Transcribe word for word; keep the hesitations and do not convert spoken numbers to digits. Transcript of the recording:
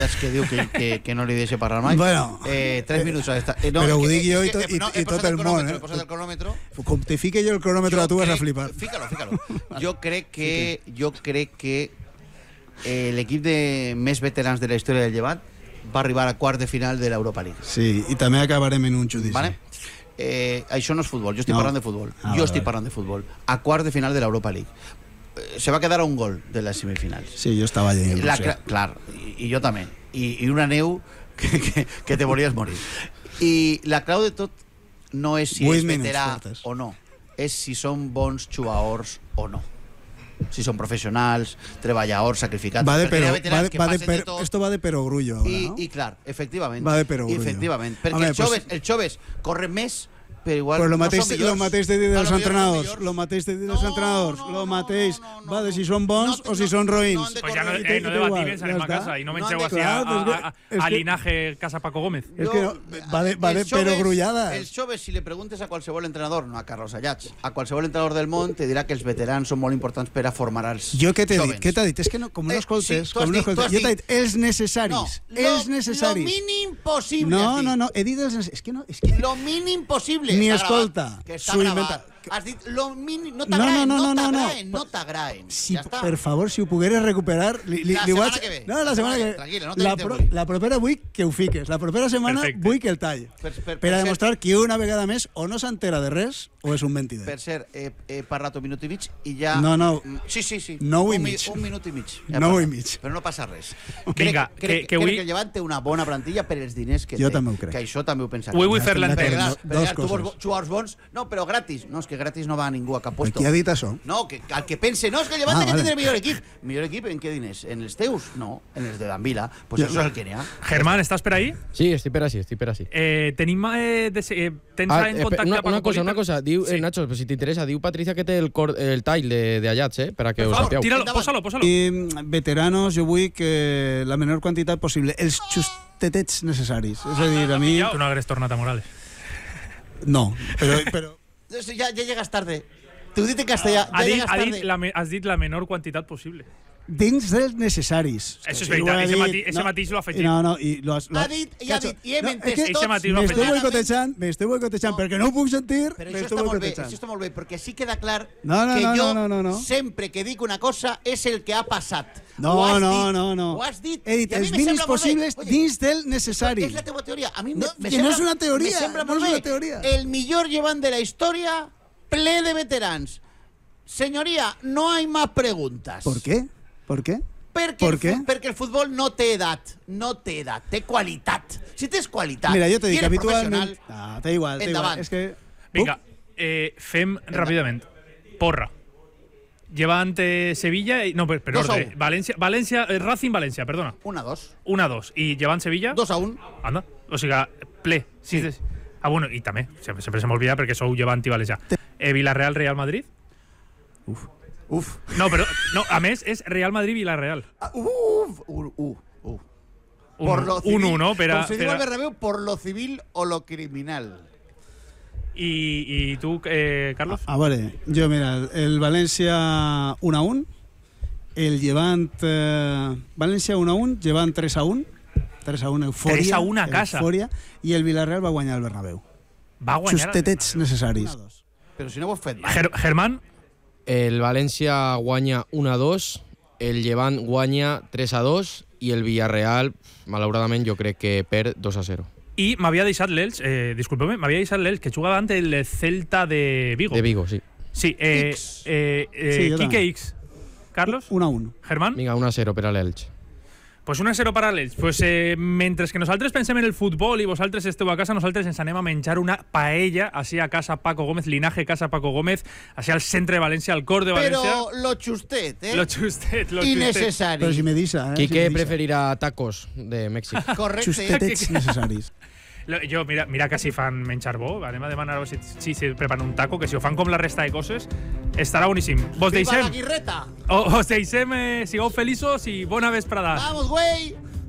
que diu que, que, que no li deixa parlar mai. Bueno, eh, tres minuts. Esta, eh, no, però ho que, dic jo i, que, to, i, no, i tot el món. He posat el cronòmetre. Com te fique jo el cronòmetre, tu vas a flipar. Fícalo, fícalo. Jo crec que, jo crec que eh, l'equip de més veterans de la història del Llevant va arribar a quart de final de l'Europa League. Sí, i també acabarem en un judici. Vale? Eh, això no és futbol, jo estic No. parlant de futbol. Ah, jo vale, estic vale. parlant de futbol. A quart de final de l'Europa League. Eh, se va quedar a un gol de les semifinals. Sí, jo estava allà. La, clar, i, i jo també. I, i una neu que, que, que te volies morir. I la clau de tot no és si és veterà o no, és si són bons jugadors o no. Si són professionals, treballadors, sacrificats. Va de pero, va de, va de per, de esto va de perogrullo ahora, I, ¿no? I clar, efectivament. Va de perogrullo. Efectivament, perquè Home, els joves, pues, els joves corren més, però igual Però lo no mateix, són millors. lo mateix de dir dels A lo millor entrenadors, no són lo mateix de dir No, dels entrenadors, no, lo no, mateix no, no, va de no. si són bons No te- o si no- són no roïns. han de Pues ya no, correr. eh, no Da debatim, igual, anem ja a està. casa y no No mencheu han de- así a, Clar, és a, a, que- és a que- linaje Casa Paco Gómez. És que no, va de, va de Els joves- perogrullades. Els joves, si li preguntes a qualsevol entrenador, no a Carlos Ayats, a qualsevol entrenador del món, te dirà que els veterans són molt importants per a formar els Jo què t'he dit? jovens. Què t'ha dit? És que no, com no Eh, escoltes, sí, tu has com no dit- tu escoltes. has Jo t'he dit- dit els necessaris, No, els lo- necessaris. Lo mínim possible. No, has dit. no, no, he dit els necessaris. És que no, és que... Lo mínim possible. Ni Està escolta, gravat, que està s'ho gravat. inventa. Has dit lo mínim. No No, t'agraen, no, no, no, no, no. t'agraen, no t'agraen. Si, Ja està. per favor, si ho pogueres recuperar... Li, li, La li setmana vaig- que ve. No, la setmana que ve. Tranquila, no te la, dic pro, avui. la propera vull que ho fiques. La propera setmana Perfecte. vull que el tall. Per, per, Per a per demostrar que una vegada més o no s'entera de res o és un mentider. Per cert, he, he parlat un minut i mig i ja... No, no. Sí, sí, sí. Nou i un, mi- mig. Un minut i mig. Ja Nou parlat. i mig. Però no passa res. Vinga, crec, que- crec, que crec avui- que el Llevant té una bona plantilla per els diners que Jo té. també ho crec. Que això també ho pensa. Avui vull Ja fer estem l'entesa. d'acord. Però, Dos tu vols coses. jugadors bons? No, però gratis. No, és que gratis no va ningú a cap puesto. Qui ha dit això? No, que al que pense, no, és que el Llevant Ah, té que vale. tindre el millor equip. Millor equip en què diners? En els teus? No, en els de Danvila. Pues Ja. això és el que n'hi ha. Germán, ¿estás por ahí? Sí, estic per així, estic per així. Eh, tenim, eh, de, eh, tens Ah, en eh, contacte una, a Paco una cosa, Polita? una cosa. Diu, Sí. eh, Nacho, pues si t'interessa, diu Patricia que té el, cor, el tall de, de Ayats, eh? Per a que Per ho favor, sapeu. tíralo, Endavant. pósalo, pósalo. I mm, veteranos, jo vull que la menor quantitat possible. Els justetets necessaris. És a dir, a mi... Tu no hagués tornat a Morales. No, però... però Ya, ya llegas tarde. Te ho dit en castellà. Ha Ya dit, llegas ha tarde. dit la, me- has dit la menor quantitat possible. dins dels necessaris. Això és Sí, ho veritat, ha ese dit, mati- ese matís l'ho ha afegit. No, no, i lo has, lo Ha has- dit, i ha Cacho, dit, i hem no, entès és que Ese matís l'ho ha m'estic afegit. boicotejant, m'estic boicotejant, No. perquè no ho puc sentir, Però això m'estic està molt bé, boicotejant. això està molt bé, perquè sí queda clar No, no, que no, jo no, no, no. sempre que dic una cosa és el que ha passat. No, Ho has no, dit, no, no. Ho has dit. He dit i a mi els me mínims sembla molt bé. possibles Oye, dins del necessari. És la teva teoria. A mi No, me, me que sembla, no és una teoria, me sembla no molt és bé. una teoria. El millor llevant de la història, ple de veterans. Señoría, no hay más preguntas. ¿Por qué? ¿Por qué? Perquè, ¿Por el, qué? fu- perquè el futbol no té edat. No té edat, té qualitat. Si tens qualitat Mira, jo te i dic eres habitualment... professional, Ah, té igual, té igual. Endavant. És que... Vinga, eh, fem ràpidament. Porra. Llevante Sevilla, y- no, per, per Dos a orde. un. Valencia, Valencia, eh, Racing Valencia, perdona. una, dos. uno a dos. I Llevant Sevilla? Dos a un. Anda. O sigui, ple. Sí. Sí. sí. Ah, bueno, i també, sempre, sempre se m'olvida perquè sou Llevant i Valencià. Eh, Villarreal, Real Madrid? Uf. Uf. No, però, no, a més, és Real Madrid-Villarreal. Ah, Uf. Uh, uh, uh. Un, Por lo civil, un uno, pero... Com se diu al Bernabéu, por lo civil o lo criminal. I, I tu, eh, Carlos? A veure, jo, mira, el València un a un, el Llevant... Eh, València un a un, Llevant tres a un, tres a un, eufòria. tres a un a casa. Eufòria, i el Villarreal va guanyar el Bernabéu. Va guanyar... Justetets necessaris. Però si no ho has fet mai. Ger Germán? El València guanya un a dos, el Llevant guanya tres a dos i el Villarreal, malauradament, jo crec que perd dos a zero. I m'havia deixat l'Elx, eh, disculpeu-me, m'havia deixat l'Elx, que juga davant el Celta de Vigo. De Vigo, sí. Sí, eh, X. eh, eh, Sí, jo Quique també. X. Carlos? un a un. Germán? Vinga, un a zero per a l'Elx. Pues un a zero para l'Elx. Pues eh, mentre que nosaltres pensem en el futbol i vosaltres esteu a casa, nosaltres ens anem a menjar una paella així a casa Paco Gómez, linaje casa Paco Gómez, així al centre de València, al cor de València. Però lo justet, eh? Lo justet, lo justet. Innecessari. Però si me deixa, eh? Quique si me deixa. preferirà tacos de Mèxic. Correcte. Justetets necessaris. Lo- Jo, mira, mira que si fan menjar bo, anem a demanar a veure si, si se preparen un taco, que si ho fan com la resta de coses, estarà boníssim. Vos Viva la deixem, guirreta. o- os deixem, eh, sigueu feliços i bona vesprada. Vamos, güey.